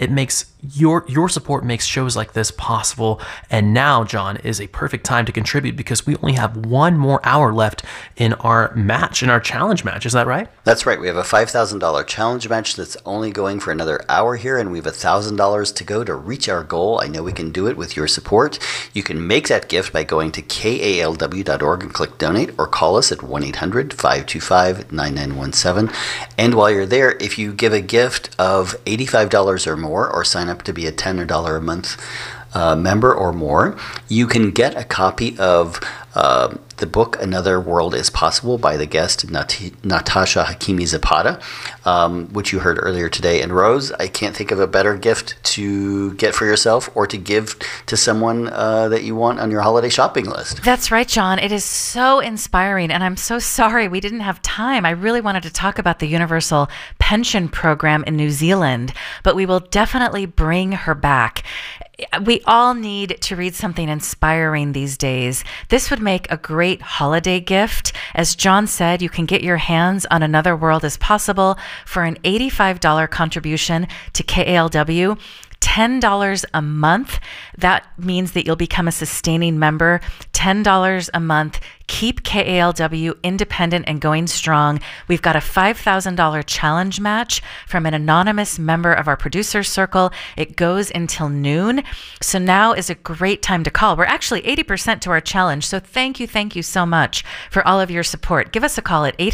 It makes your support makes shows like this possible. And now, John, is a perfect time to contribute because we only have one more hour left in our challenge match. Is that right? That's right. We have a $5,000 challenge match that's only going for another hour here, and we have $1,000 to go to reach our goal. I know we can do it with your support. You can make that gift by going to kalw.org and click donate, or call us at 1-800-525-9917. And while you're there, if you give a gift of $85 or more, or sign up to be a $10 a month member or more, you can get a copy of the book Another World is Possible by the guest Natasha Hakimi Zapata, which you heard earlier today. And Rose, I can't think of a better gift to get for yourself or to give to someone that you want on your holiday shopping list. That's right, John. It is so inspiring, and I'm so sorry we didn't have time. I really wanted to talk about the Universal Pension Program in New Zealand, but we will definitely bring her back. We all need to read something inspiring these days. This would make a great holiday gift. As John said, you can get your hands on Another World is Possible for an $85 contribution to KALW. $10 a month. That means that you'll become a sustaining member. $10 a month. Keep KALW independent and going strong. We've got a $5,000 challenge match from an anonymous member of our producer circle. It goes until noon. So now is a great time to call. We're actually 80% to our challenge. So thank you so much for all of your support. Give us a call at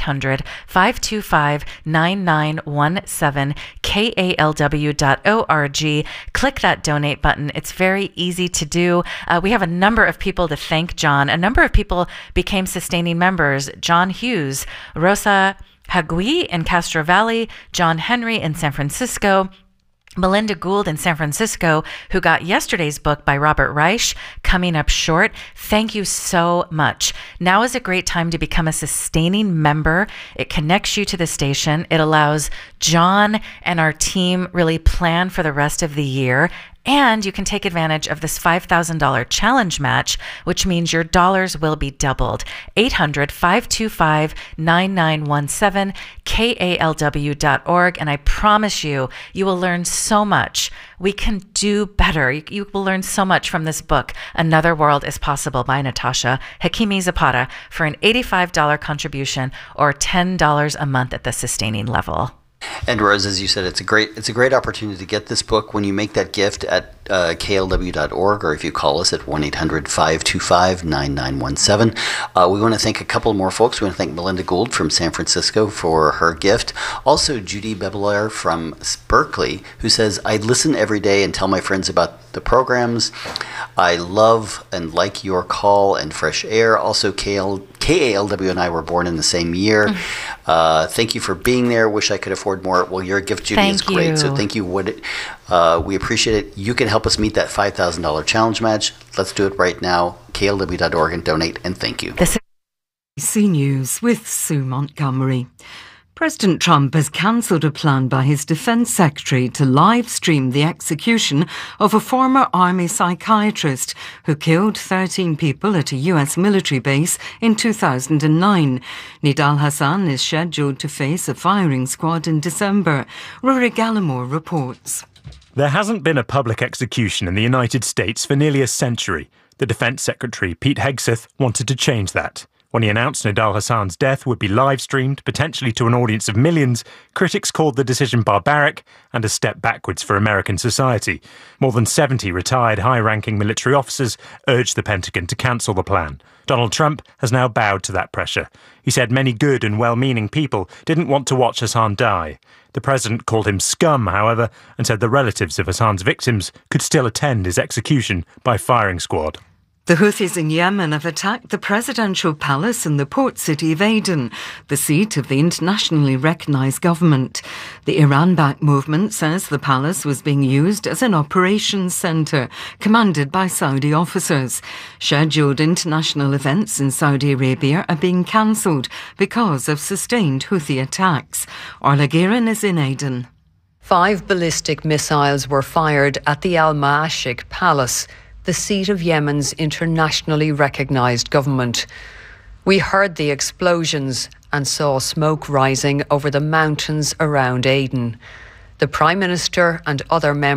800-525-9917, kalw.org. Click that donate button. It's very easy to do. We have a number of people to thank, John. A number of people became sustaining members. John Hughes, Rosa Hagui in Castro Valley, John Henry in San Francisco, Melinda Gould in San Francisco, who got yesterday's book by Robert Reich, coming up short. Thank you so much. Now is a great time to become a sustaining member. It connects you to the station. It allows John and our team really plan for the rest of the year. And you can take advantage of this $5,000 challenge match, which means your dollars will be doubled. 800-525-9917, kalw.org. And I promise you, you will learn so much. We can do better. You will learn so much from this book, Another World is Possible by Natasha Hakimi Zapata, for an $85 contribution or $10 a month at the sustaining level. And Rose, as you said, it's a great opportunity to get this book when you make that gift at kalw.org, or if you call us at 1-800-525-9917. We want to thank a couple more folks. We want to thank Melinda Gould from San Francisco for her gift. Also, Judy Bebelair from Berkeley, who says, I listen every day and tell my friends about the programs. I love and like your call and fresh air. Also, KALW and I were born in the same year. Thank you for being there. Wish I could afford more. Well, your gift, Judy, is great. So thank you. We appreciate it. You can help us meet that $5,000 challenge match. Let's do it right now. KLW.org and donate, and thank you. This is ABC News with Sue Montgomery. President Trump has cancelled a plan by his defence secretary to live stream the execution of a former army psychiatrist who killed 13 people at a US military base in 2009. Nidal Hassan is scheduled to face a firing squad in December. Rory Gallimore reports. There hasn't been a public execution in the United States for nearly a century. The Defence Secretary, Pete Hegseth, wanted to change that. When he announced Nidal Hassan's death would be live-streamed, potentially to an audience of millions, critics called the decision barbaric and a step backwards for American society. More than 70 retired high-ranking military officers urged the Pentagon to cancel the plan. Donald Trump has now bowed to that pressure. He said many good and well-meaning people didn't want to watch Hassan die. The president called him scum, however, and said the relatives of Hassan's victims could still attend his execution by firing squad. The Houthis in Yemen have attacked the presidential palace in the port city of Aden, the seat of the internationally recognised government. The Iran-backed movement says the palace was being used as an operations centre, commanded by Saudi officers. Scheduled international events in Saudi Arabia are being cancelled because of sustained Houthi attacks. Orla Guerin is in Aden. 5 ballistic missiles were fired at the Al Ma'ashik Palace, the seat of Yemen's internationally recognised government. We heard the explosions and saw smoke rising over the mountains around Aden. The Prime Minister and other members